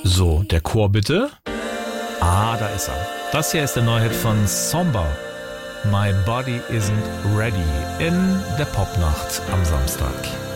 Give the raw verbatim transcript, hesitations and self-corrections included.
So, der Chor bitte. Ah, da ist er. Das hier ist der neue Hit von Somber. My Body Isn't Ready in der Popnacht am Samstag.